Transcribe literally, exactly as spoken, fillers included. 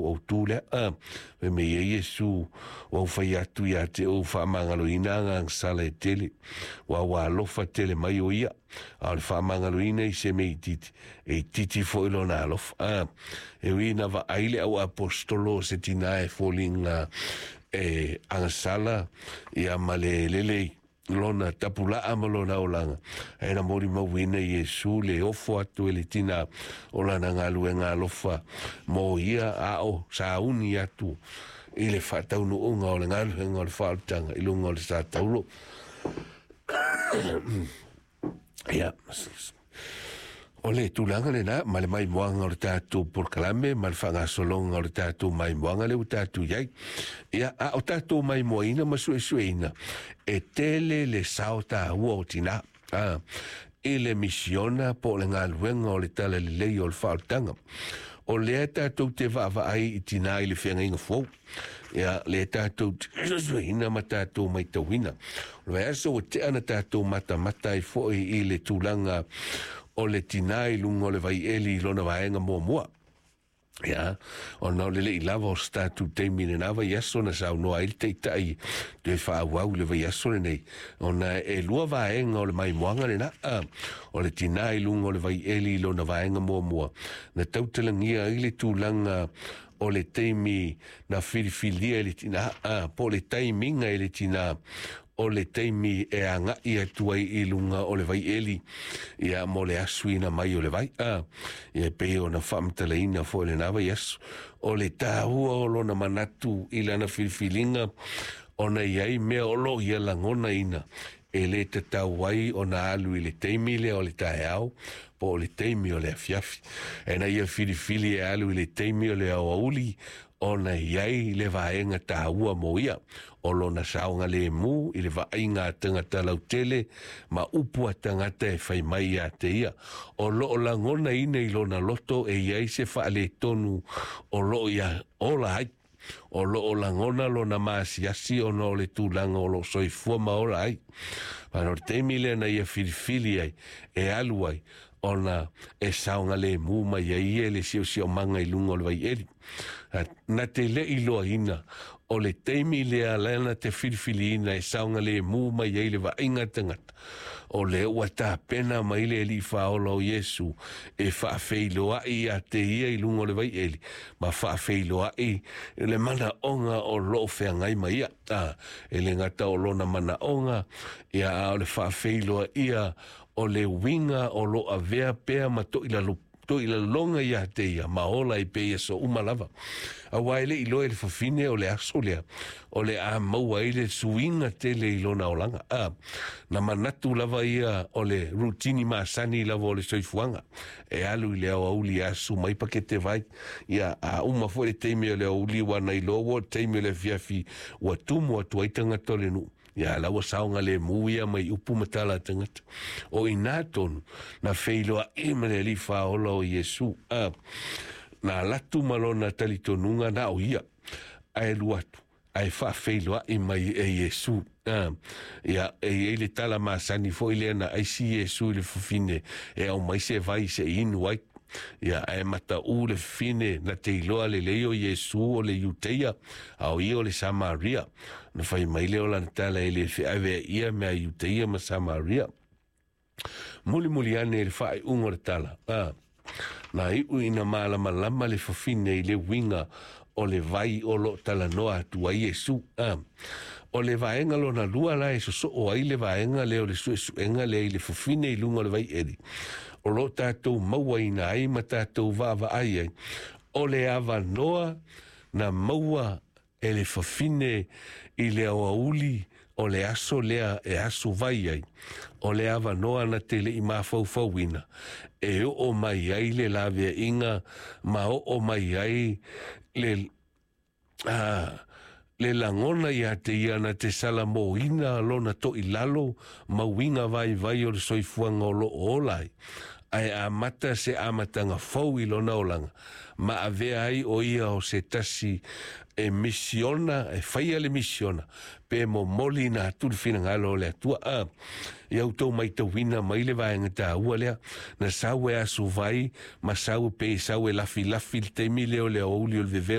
o tule a me me Yesu o fai atu ia te o fa mangaloina ngang sala e tele wa wa lofa tele mai o ia a le fa mangaloina i se me titi e titi fo ilo na lof a e wina va aile au apostolo se tina e folinga e angsala ia male lele lona tapula amalona olanga era mori mawina Yesu le ofo atu ele tina olana ngalu nga lofa mo ia a o sa uni atu ile fatau no unga ole ngalu nga le faltanga ilunga ole sa taulo ya ole tulanga le na male mai moanga o tatu por kalame mal fanga solonga o tatu mai moanga le tatu yai ya a o tatu mai moina masu suina e tele le sauta uotina a ele misiona po le ngalwenga o le tala le lei o le faltanga o le tatu te va va ai itina ile fenga inga fo ya le tatu suina matatu mai tawina le aso te ana tatu mata mata i fo ile tulanga o le tinai lungo le vai eli lona vaenga mo moa. Ya, o no le le lava o statu te mine nava yaso na sa no ai te tai te fa wa le vai yaso nei. Ona e lua vaenga o le mai moanga le na a o le tinai lungo le vai eli lona vaenga mo moa. Na tautelangia ile tulanga o le teimi na filifilia le tina a po le taiminga ele tina o le teimi e anga ia tuai i lunga o le vai eli ia mo le asuina mai o le vai a ia peo na famtaleina fo le nava yasu o le tahua o lona manatu i lana filifilinga ona iai mea olo ia langona ina e le te tauai o na alu i le teimi le o le taeao po o le teimi o le afiafi e na ia filifili e alu i le teimi o le au auli ona iai le vaenga tahua mo ia o lona saonga le mu i le vaenga tangata lautele ma upua tangata e fai mai a te ia o lo o langona ina i lona loto e iai se fa le tonu o lo ia ola ai o lo o langona lona maasiasi o no le tūlanga o lo soifua maora ai pano te mile na ia filifili ai e alu ai ona e saonga le mu mai ai e le sio sio manga i lunga o le vai eri na te le iloa ina o le teimi le alana te filifili ina e saonga le mu mai ai le va inga tangata o le wata pena mai le li faolo o Yesu e fa feiloa i a te ia i lunga o le vai eri ma fa feiloa i le mana onga o lo fea ngai mai ia ah, e le ngata o lona mana onga ia o le fa feiloa ia o le winga o lo avea pea ma to ila lupa to ila longa ia te ia maola i pe so umalava a waile i loe le fafine o le asolea o le a maua i le suinga te le ilona o langa a na manatu lava ia o le rutini maasani lava o le soifuanga e alu i le au auli asu mai pakete vai ia a uma fo le teimi o le auli wana i lowo teimi o le fiafi wa tumu atu aitanga tole nu ia lawa saunga le muia mai upu matala tangata o ina tonu na feiloa i mele li faola o Yesu a na latu malona talitonunga na o ia ai luatu ai fa feiloa i mai e Yesu a ia e ele tala masani fo ile na ai si Yesu le fufine e au mai se vai se inu ai ia e mata u le fine na te iloa le leo Yesu o le Iuteia au ia o le Samaria na fai mai leo la tala ele fe ave ia me a Iuteia ma Samaria muli muli ane le fai ungo le tala ah. Na iu ina mala malama le fafine i le winga o le vai o lo tala noa tua Yesu ah. O le vaenga lo na lua la e so so o ai le vaenga leo le su su enga le le fafine i lunga le vai eri o lo tātou maua ina ai ma tātou vava ai ai. O le ava noa na maua e le fafine i le auli o le aso lea e aso vai ai. O le ava noa na te le i mafau fauina. E o o mai ai le lave inga ma o o mai ai le... Ah, le langona ia te ia na te sala mo ina lona to i lalo ma winga vai vai o le soifuanga o lo olai ai a mata se amatanga fau i lona olanga ma ave ai o ia o se tasi e misiona e faia le misiona pe mo molina tu fina ngalo le tua a ia uto mai to wina mai le vai ngata ua lea na sawe asu vai ma sawe pe sawe lafi lafi te mile o le o le